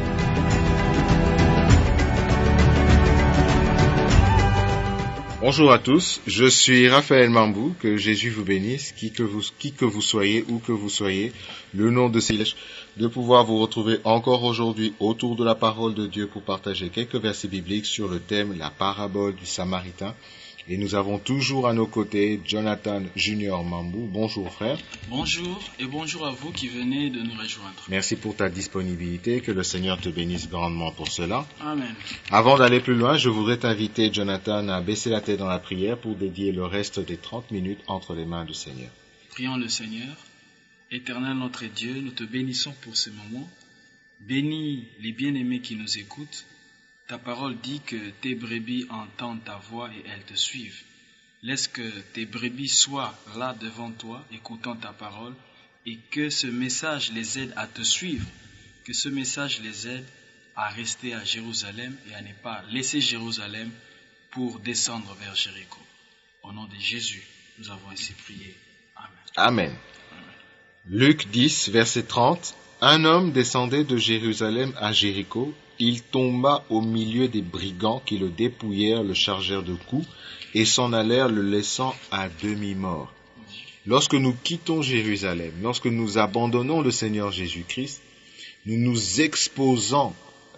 Bonjour à tous, je suis Raphaël Mambou, que Jésus vous bénisse, qui que vous soyez, où que vous soyez, le nom de Céleste, de pouvoir vous retrouver encore aujourd'hui autour de la parole de Dieu pour partager quelques versets bibliques sur le thème la parabole du Samaritain. Et nous avons toujours à nos côtés Jonathan Junior Mambou. Bonjour frère. Bonjour et bonjour à vous qui venez de nous rejoindre. Merci pour ta disponibilité, que le Seigneur te bénisse grandement pour cela. Amen. Avant d'aller plus loin, je voudrais t'inviter Jonathan à baisser la tête dans la prière pour dédier le reste des 30 minutes entre les mains du Seigneur. Prions le Seigneur. Éternel notre Dieu, nous te bénissons pour ce moment. Bénis les bien-aimés qui nous écoutent. Ta parole dit que tes brebis entendent ta voix et elles te suivent. Laisse que tes brebis soient là devant toi, écoutant ta parole, et que ce message les aide à te suivre, que ce message les aide à rester à Jérusalem et à ne pas laisser Jérusalem pour descendre vers Jéricho. Au nom de Jésus, nous avons ainsi prié. Amen. Amen. Luc 10, verset 30. Un homme descendait de Jérusalem à Jéricho. Il tomba au milieu des brigands qui le dépouillèrent, le chargèrent de coups et s'en allèrent le laissant à demi-mort. Lorsque nous quittons Jérusalem, lorsque nous abandonnons le Seigneur Jésus-Christ, nous nous exposons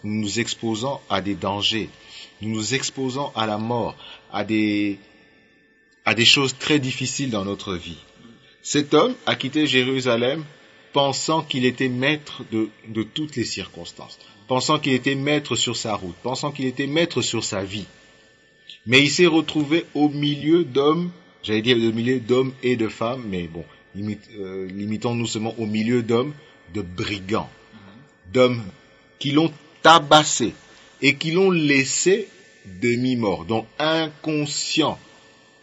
à des dangers, nous nous exposons à la mort, à des choses très difficiles dans notre vie. Cet homme a quitté Jérusalem pensant qu'il était maître de toutes les circonstances, pensant qu'il était maître sur sa route, pensant qu'il était maître sur sa vie. Mais il s'est retrouvé au milieu d'hommes, j'allais dire au milieu d'hommes et de femmes, mais bon, limitons-nous seulement au milieu d'hommes, de brigands, d'hommes qui l'ont tabassé et qui l'ont laissé demi-mort, donc inconscient. Pourquoi ?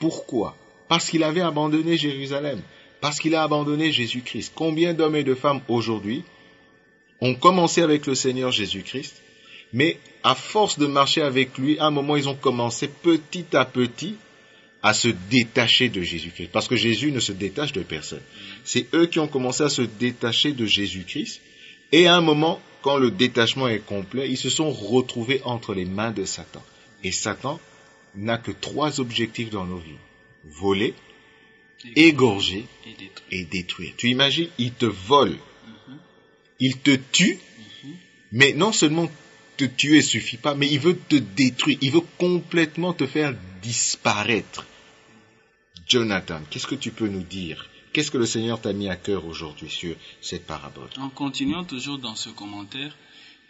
Parce qu'il avait abandonné Jérusalem, parce qu'il a abandonné Jésus-Christ. Combien d'hommes et de femmes aujourd'hui ont commencé avec le Seigneur Jésus-Christ, mais à force de marcher avec lui, à un moment, ils ont commencé petit à petit à se détacher de Jésus-Christ. Parce que Jésus ne se détache de personne. C'est eux qui ont commencé à se détacher de Jésus-Christ. Et à un moment, quand le détachement est complet, ils se sont retrouvés entre les mains de Satan. Et Satan n'a que 3 objectifs dans nos vies. Voler, égorger et détruire. Tu imagines, il te vole. Il te tue, mais non seulement te tuer suffit pas, mais il veut te détruire, il veut complètement te faire disparaître. Jonathan, qu'est-ce que tu peux nous dire ? Qu'est-ce que le Seigneur t'a mis à cœur aujourd'hui sur cette parabole ? En continuant toujours dans ce commentaire,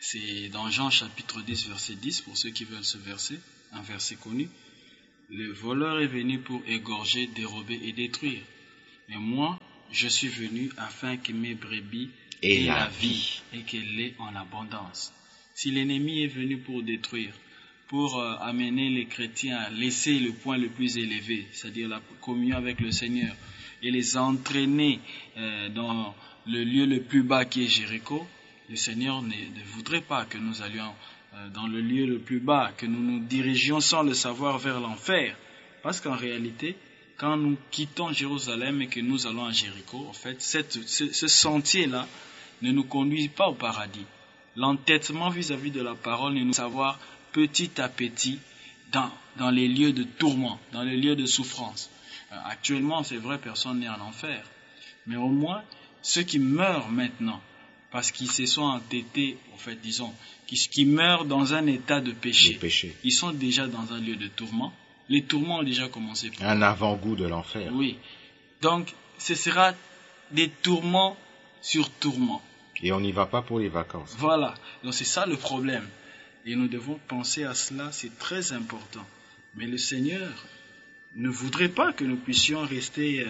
C'est dans Jean chapitre 10, verset 10, pour ceux qui veulent ce verset, un verset connu. Le voleur est venu pour égorger, dérober et détruire. Mais moi, je suis venu afin que mes brebis aient la vie et qu'elle l'ait en abondance. Si l'ennemi est venu pour détruire, pour amener les chrétiens à laisser le point le plus élevé, c'est-à-dire la communion avec le Seigneur, et les entraîner dans le lieu le plus bas qui est Jéricho, le Seigneur ne voudrait pas que nous allions dans le lieu le plus bas, que nous nous dirigions sans le savoir vers l'enfer. Parce qu'en réalité, quand nous quittons Jérusalem et que nous allons à Jéricho, en fait, ce sentier-là ne nous conduit pas au paradis. L'entêtement vis-à-vis de la parole ne nous savoir petit à petit dans les lieux de tourment, dans les lieux de souffrance. Actuellement, c'est vrai, personne n'est en enfer. Mais au moins, ceux qui meurent maintenant, parce qu'ils se sont entêtés, en fait, disons, qui meurent dans un état de péché, ils sont déjà dans un lieu de tourment. Les tourments ont déjà commencé. Un avant-goût de l'enfer. Oui. Donc, ce sera des tourments sur tourments. Et on n'y va pas pour les vacances. Voilà. Donc, c'est ça le problème. Et nous devons penser à cela, c'est très important. Mais le Seigneur ne voudrait pas que nous puissions rester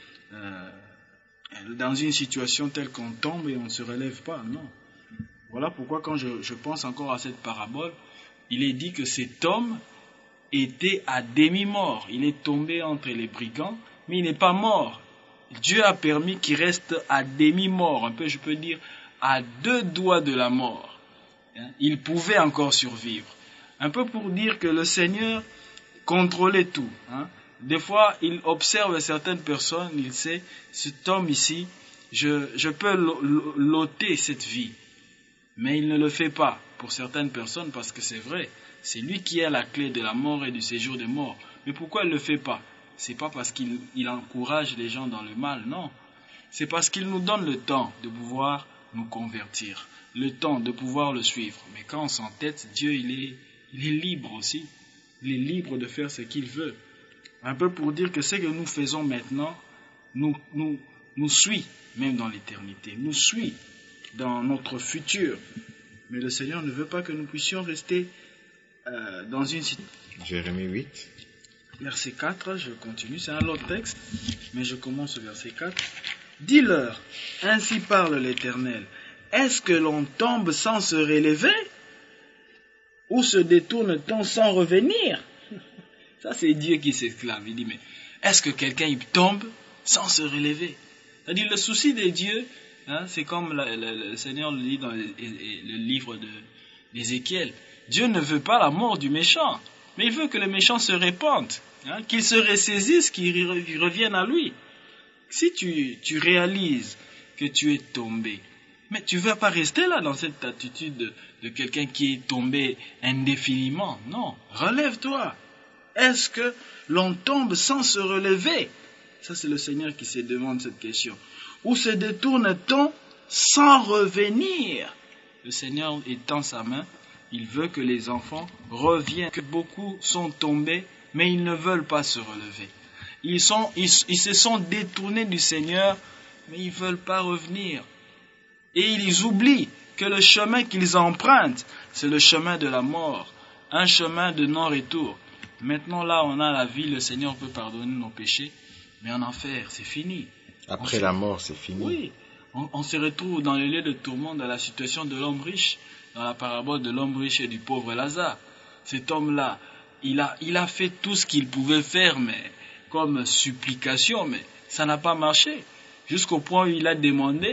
dans une situation telle qu'on tombe et on ne se relève pas. Non. Voilà pourquoi quand je pense encore à cette parabole, il est dit que cet homme était à demi-mort. Il est tombé entre les brigands, mais il n'est pas mort. Dieu a permis qu'il reste à demi-mort, un peu, je peux dire, à 2 doigts de la mort. Il pouvait encore survivre. Un peu pour dire que le Seigneur contrôlait tout. Des fois, il observe certaines personnes, il sait, cet homme ici, je peux l'ôter cette vie. Mais il ne le fait pas pour certaines personnes parce que c'est vrai, c'est lui qui a la clé de la mort et du séjour des morts. Mais pourquoi il ne le fait pas? C'est pas parce qu'il encourage les gens dans le mal, non. C'est parce qu'il nous donne le temps de pouvoir nous convertir, le temps de pouvoir le suivre. Mais quand on s'entête, Dieu, il est libre aussi. Il est libre de faire ce qu'il veut. Un peu pour dire que ce que nous faisons maintenant nous suit, même dans l'éternité, nous suit dans notre futur. Mais le Seigneur ne veut pas que nous puissions rester dans une situation. Jérémie 8. Verset 4, je continue, c'est un autre texte, mais je commence au verset 4. Dis-leur, ainsi parle l'Éternel, est-ce que l'on tombe sans se relever? Ou se détourne-t-on sans revenir? Ça, c'est Dieu qui s'exclame. Il dit, mais est-ce que quelqu'un il tombe sans se relever? C'est-à-dire, le souci de Dieu, c'est comme le Seigneur le dit dans le livre d'Ézéchiel. Dieu ne veut pas la mort du méchant, mais il veut que le méchant se répande, qu'il se ressaisisse, qu'il revienne à lui. Si tu réalises que tu es tombé, mais tu ne vas pas rester là dans cette attitude de quelqu'un qui est tombé indéfiniment. Non, relève-toi. Est-ce que l'on tombe sans se relever? Ça, c'est le Seigneur qui se demande cette question. Ou se détourne-t-on sans revenir? Le Seigneur étend sa main, il veut que les enfants reviennent, que beaucoup sont tombés, mais ils ne veulent pas se relever. Ils se sont détournés du Seigneur, mais ils ne veulent pas revenir. Et ils oublient que le chemin qu'ils empruntent, c'est le chemin de la mort, un chemin de non-retour. Maintenant, là, on a la vie, le Seigneur peut pardonner nos péchés, mais en enfer, c'est fini. Après la mort, c'est fini. Oui, on se retrouve dans le lieu de tourment, dans la situation de l'homme riche, dans la parabole de l'homme riche et du pauvre Lazare. Cet homme-là, il a fait tout ce qu'il pouvait faire, mais comme supplication, mais ça n'a pas marché. Jusqu'au point où il a demandé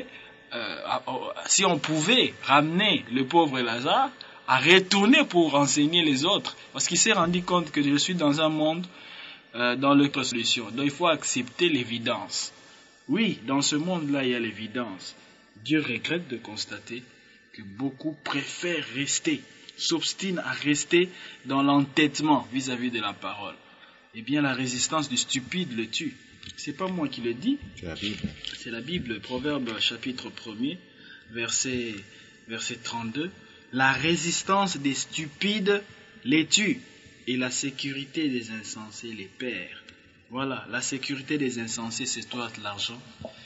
si on pouvait ramener le pauvre Lazare à retourner pour enseigner les autres. Parce qu'il s'est rendu compte que je suis dans un monde dans l'autre solution. Donc il faut accepter l'évidence. Oui, dans ce monde-là, il y a l'évidence. Dieu regrette de constater que beaucoup préfèrent rester, s'obstinent à rester dans l'entêtement vis-à-vis de la parole. Eh bien, la résistance du stupide le tue. C'est pas moi qui le dis. C'est la Bible. C'est la Bible, Proverbe chapitre 1er, verset 32. La résistance des stupides les tue et la sécurité des insensés les perd. Voilà, la sécurité des insensés, c'est toi l'argent.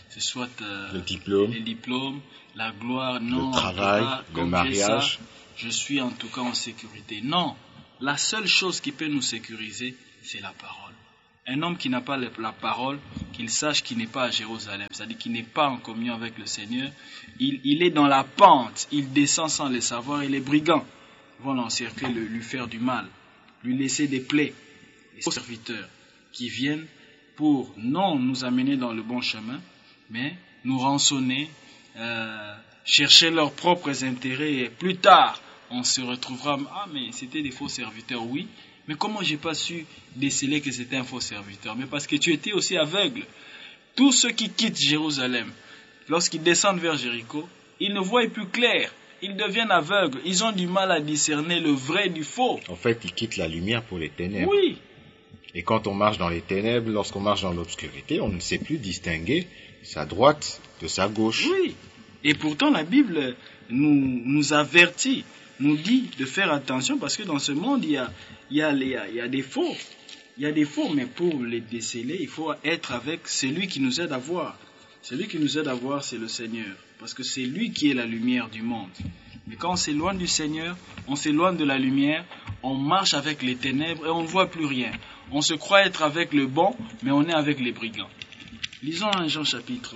ce soit le diplôme, les diplômes, la gloire, non, le travail, le mariage. Je suis en tout cas en sécurité. Non, la seule chose qui peut nous sécuriser, c'est la parole. Un homme qui n'a pas la parole, qu'il sache qu'il n'est pas à Jérusalem, c'est-à-dire qu'il n'est pas en communion avec le Seigneur, il est dans la pente, il descend sans le savoir et les brigands vont l'encercler, lui faire du mal, lui laisser des plaies. Les faux serviteurs qui viennent pour non nous amener dans le bon chemin, mais nous rançonner, chercher leurs propres intérêts et plus tard on se retrouvera, ah mais c'était des faux serviteurs, oui, mais comment j'ai pas su déceler que c'était un faux serviteur? Mais parce que tu étais aussi aveugle. Tous ceux qui quittent Jérusalem, lorsqu'ils descendent vers Jéricho, ils ne voient plus clair, ils deviennent aveugles, ils ont du mal à discerner le vrai du faux. En fait, ils quittent la lumière pour les ténèbres. Oui. Et quand on marche dans les ténèbres, lorsqu'on marche dans l'obscurité, on ne sait plus distinguer sa droite de sa gauche. Oui. Et pourtant, la Bible nous avertit, nous dit de faire attention parce que dans ce monde, il y a des faux. Il y a des faux, mais pour les déceler, il faut être avec celui qui nous aide à voir. Celui qui nous aide à voir, c'est le Seigneur. Parce que c'est lui qui est la lumière du monde. Mais quand on s'éloigne du Seigneur, on s'éloigne de la lumière, on marche avec les ténèbres et on ne voit plus rien. On se croit être avec le bon, mais on est avec les brigands. Lisons 1 Jean chapitre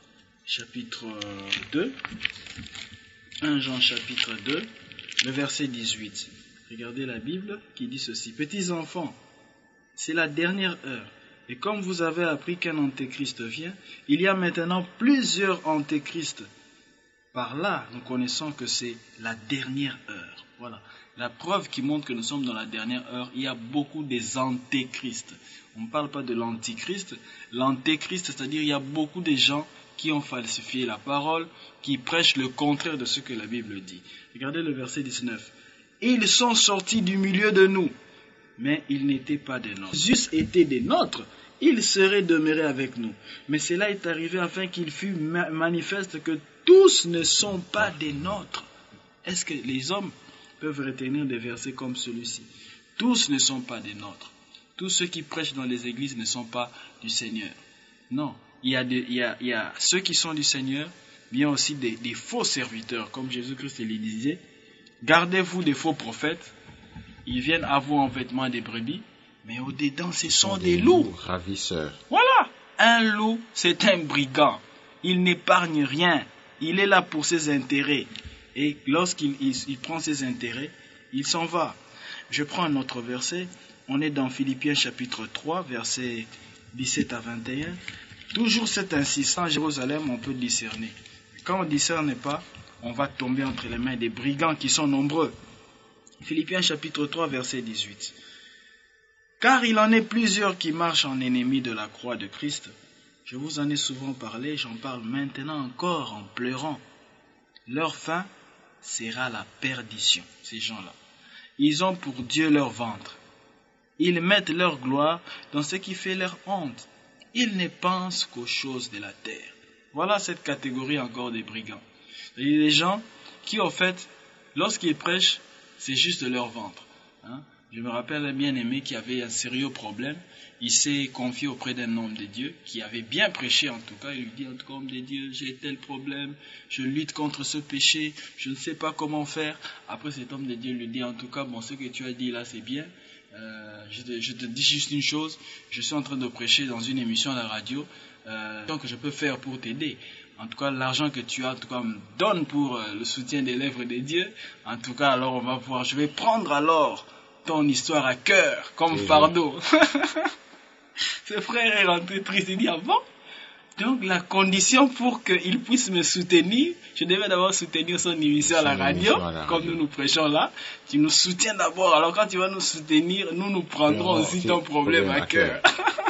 2. 1 Jean chapitre 2, le verset 18. Regardez la Bible qui dit ceci. Petits enfants, c'est la dernière heure. Et comme vous avez appris qu'un antéchrist vient, il y a maintenant plusieurs antéchrists. Par là, nous connaissons que c'est la dernière heure. Voilà. La preuve qui montre que nous sommes dans la dernière heure, il y a beaucoup des antéchrists. On ne parle pas de l'antichrist. L'antéchrist, c'est-à-dire il y a beaucoup de gens qui ont falsifié la parole, qui prêchent le contraire de ce que la Bible dit. Regardez le verset 19. Ils sont sortis du milieu de nous, mais ils n'étaient pas des nôtres. S'ils eussent été des nôtres, ils seraient demeurés avec nous. Mais cela est arrivé afin qu'il fût manifeste que tous ne sont pas des nôtres. Est-ce que les hommes peuvent retenir des versets comme celui-ci? Tous ne sont pas des nôtres. Tous ceux qui prêchent dans les églises ne sont pas du Seigneur. Non, il y a ceux qui sont du Seigneur, mais il y a aussi des faux serviteurs, comme Jésus-Christ le disait. Gardez-vous des faux prophètes. Ils viennent à vous en vêtements des brebis, mais au-dedans, ce sont des loups. Ravisseurs. Voilà. Un loup, c'est un brigand. Il n'épargne rien. Il est là pour ses intérêts. Et lorsqu'il prend ses intérêts, il s'en va. Je prends un autre verset. On est dans Philippiens chapitre 3, versets 17 à 21. Toujours cette insistance, Jérusalem, on peut discerner. Quand on ne discerne pas, on va tomber entre les mains des brigands qui sont nombreux. Philippiens chapitre 3, verset 18. Car il en est plusieurs qui marchent en ennemis de la croix de Christ. Je vous en ai souvent parlé, j'en parle maintenant encore en pleurant. Leur fin sera la perdition, ces gens-là. Ils ont pour Dieu leur ventre. Ils mettent leur gloire dans ce qui fait leur honte. Ils ne pensent qu'aux choses de la terre. Voilà cette catégorie encore des brigands. Il y a des gens qui, en fait, lorsqu'ils prêchent, c'est juste leur ventre. Je me rappelle un bien-aimé qui avait un sérieux problème. Il s'est confié auprès d'un homme de Dieu qui avait bien prêché en tout cas. Il lui dit, en tout cas, homme de Dieu, j'ai tel problème, je lutte contre ce péché, je ne sais pas comment faire. Après, cet homme de Dieu lui dit, en tout cas, bon, ce que tu as dit là, c'est bien. Je te dis juste une chose, je suis en train de prêcher dans une émission à la radio, donc je peux faire pour t'aider. En tout cas, l'argent que tu as, en tout cas, me donne pour le soutien des lèvres de Dieu. En tout cas, alors on va voir, je vais prendre alors ton histoire à cœur, comme fardeau. Ce frère est rentré triste, il dit, ah bon? Donc la condition pour qu'il puisse me soutenir, je devais d'abord soutenir son émission à la radio, comme nous prêchons là. Tu nous soutiens d'abord, alors quand tu vas nous soutenir, nous prendrons aussi ton problème à cœur.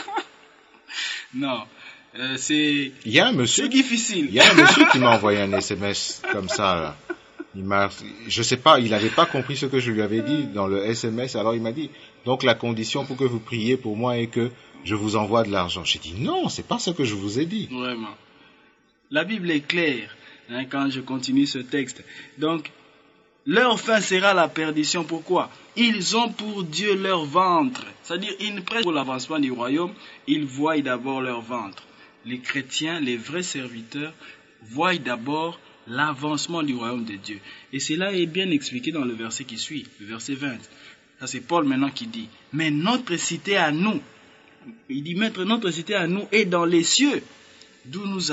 Non, c'est difficile. Il y a un monsieur qui m'a envoyé un SMS comme ça, là. Je sais pas, il n'avait pas compris ce que je lui avais dit dans le SMS, alors il m'a dit, donc la condition pour que vous priez pour moi est que je vous envoie de l'argent. J'ai dit, non, c'est pas ce que je vous ai dit. Vraiment. La Bible est claire, quand je continue ce texte. Donc, leur fin sera la perdition. Pourquoi? Ils ont pour Dieu leur ventre. C'est-à-dire, ils ne prêchent pour l'avancement du royaume, ils voient d'abord leur ventre. les chrétiens, les vrais serviteurs, voient d'abord l'avancement du royaume de Dieu. Et cela est bien expliqué dans le verset qui suit, le verset 20. Ça, c'est Paul maintenant qui dit, mais notre cité à nous, il dit, maître, notre cité à nous est dans les cieux, d'où nous